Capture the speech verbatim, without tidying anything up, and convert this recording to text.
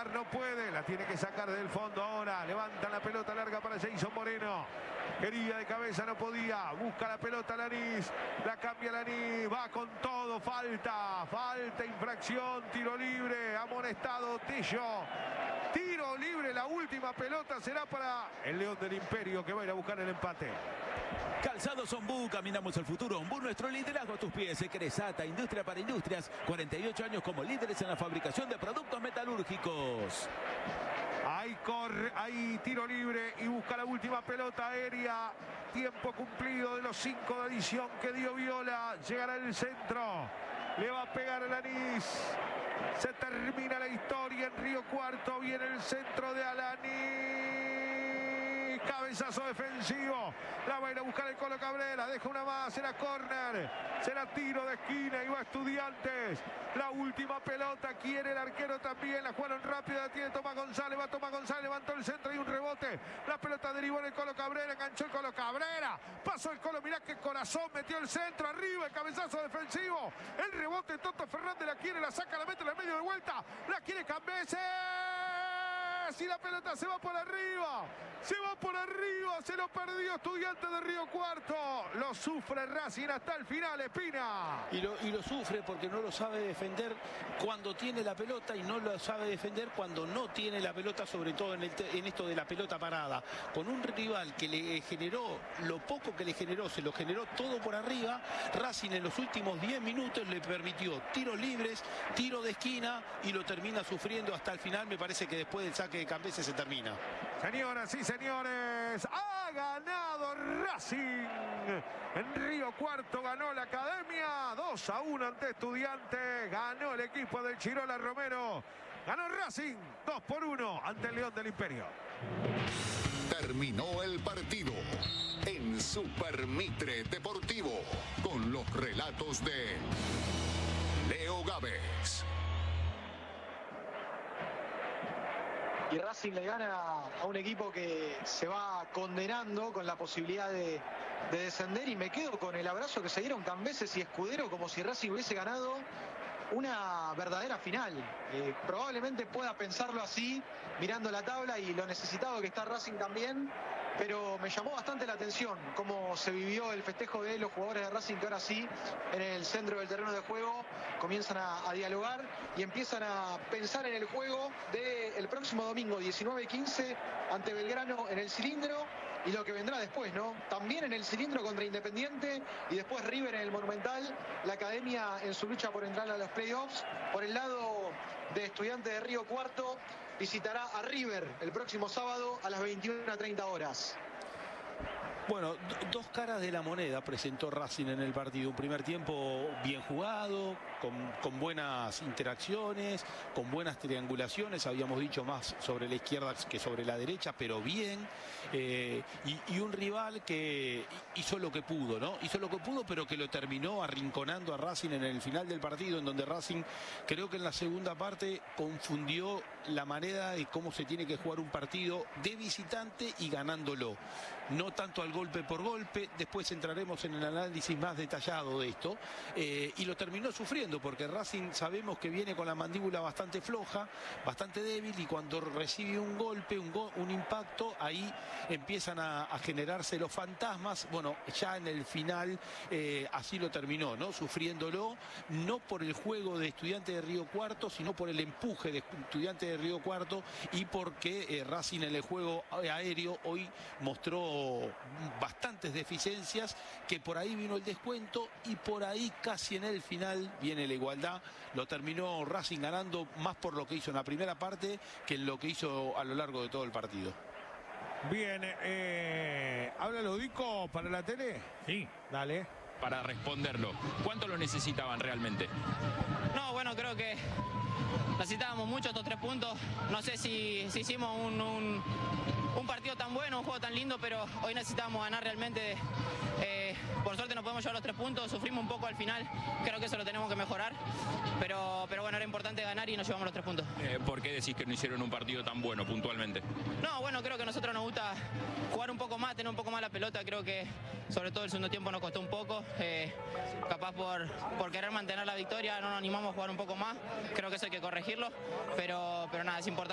llegar, no puede. La tiene que sacar del fondo ahora. Levanta la pelota larga para Jason Moreno. Quería de cabeza, no podía. Busca la pelota Lanís. La cambia Lanís. Va con todo. Falta. Falta, infracción. Tiro libre. Amonestado Tello. Tiro libre. La última pelota será para el León del Imperio, que va a ir a buscar el empate. Calzados Ombú, caminamos al futuro. Ombú, nuestro liderazgo a tus pies. Cresata, industria para industrias. cuarenta y ocho años como líderes en la fabricación de productos metalúrgicos. Ahí corre, ahí tiro libre y busca la última pelota aérea. Tiempo cumplido de los cinco de adición que dio Viola. Llegará el centro. Le va a pegar el Lanís. Se termina la historia en Río Cuarto. Viene el centro de Alanis. Cabezazo defensivo. La va a ir a buscar el Colo Cabrera. Deja una más. Será córner. Será tiro de esquina. Y va Estudiantes. La última pelota. Quiere el arquero también. La jugaron rápido. La tiene Tomás González. Va Tomás González. Levantó el centro y un rebote. La pelota derivó en el Colo Cabrera. Enganchó el Colo Cabrera. Pasó el Colo. Mirá qué corazón. Metió el centro. Arriba. El cabezazo defensivo. El rebote. Toto Fernández la quiere. La saca. La mete en el medio de vuelta. La quiere Cambese. Si la pelota se va por arriba, se va por arriba, se lo perdió Estudiantes de Río Cuarto. Lo sufre Racing hasta el final, Espina. Y lo, y lo sufre porque no lo sabe defender cuando tiene la pelota y no lo sabe defender cuando no tiene la pelota, sobre todo en, el, en esto de la pelota parada. Con un rival que le generó, lo poco que le generó, se lo generó todo por arriba. Racing en los últimos diez minutos le permitió tiros libres, tiro de esquina y lo termina sufriendo hasta el final. Me parece que después del saque de Cambese se termina. Señoras y señores, ha ganado Racing. En Río Cuarto ganó la Academia. dos a uno ante Estudiantes. Ganó el equipo del Chirola Romero. Ganó Racing dos por uno ante el León del Imperio. Terminó el partido en Super Mitre Deportivo con los relatos de Leo Gávez. Y Racing le gana a un equipo que se va condenando con la posibilidad de, de descender, y me quedo con el abrazo que se dieron Cambeses y Escudero, como si Racing hubiese ganado una verdadera final. Eh, probablemente pueda pensarlo así, mirando la tabla y lo necesitado que está Racing también, pero me llamó bastante la atención cómo se vivió el festejo de los jugadores de Racing, que ahora sí, en el centro del terreno de juego, comienzan a, a dialogar y empiezan a pensar en el juego del próximo domingo, diecinueve quince, ante Belgrano en el Cilindro, y lo que vendrá después, ¿no? También en el Cilindro contra Independiente, y después River en el Monumental. La Academia en su lucha por entrar a los playoffs. Por el lado de Estudiantes de Río Cuarto, visitará a River el próximo sábado a las veintiuna treinta horas. Bueno, dos caras de la moneda presentó Racing en el partido. Un primer tiempo bien jugado, con, con buenas interacciones, con buenas triangulaciones. Habíamos dicho más sobre la izquierda que sobre la derecha, pero bien. Eh, y, y un rival que hizo lo que pudo, ¿no? Hizo lo que pudo, pero que lo terminó arrinconando a Racing en el final del partido, en donde Racing, creo que en la segunda parte, confundió la manera de cómo se tiene que jugar un partido de visitante y ganándolo. No tanto al golpe por golpe, después entraremos en el análisis más detallado de esto, eh, y lo terminó sufriendo porque Racing sabemos que viene con la mandíbula bastante floja, bastante débil, y cuando recibe un golpe, un, go un impacto, ahí empiezan a, a generarse los fantasmas. Bueno, ya en el final eh, así lo terminó, ¿no? Sufriéndolo, no por el juego de Estudiantes de Río Cuarto, sino por el empuje de Estudiantes de Río Cuarto, y porque eh, Racing en el juego aéreo hoy mostró bastantes deficiencias, que por ahí vino el descuento y por ahí casi en el final viene la igualdad. Lo terminó Racing ganando más por lo que hizo en la primera parte que en lo que hizo a lo largo de todo el partido. Bien, eh, ¿habla Ludico para la tele? Sí. Dale. Para responderlo, ¿cuánto lo necesitaban realmente? No, bueno, creo que necesitábamos mucho estos tres puntos. No sé si, si hicimos un, un, un partido tan bueno, un juego tan lindo, pero hoy necesitábamos ganar realmente. Eh, por suerte nos podemos llevar los tres puntos, sufrimos un poco al final, creo que eso lo tenemos que mejorar, pero, pero bueno, era importante ganar y nos llevamos los tres puntos. Eh, ¿Por qué decís que no hicieron un partido tan bueno puntualmente? No, bueno, creo que a nosotros nos gusta jugar un poco más, tener un poco más la pelota. Creo que sobre todo el segundo tiempo nos costó un poco, eh, capaz por, por querer mantener la victoria no nos animamos a jugar un poco más. Creo que eso hay que corregirlo, pero, pero nada, es importante.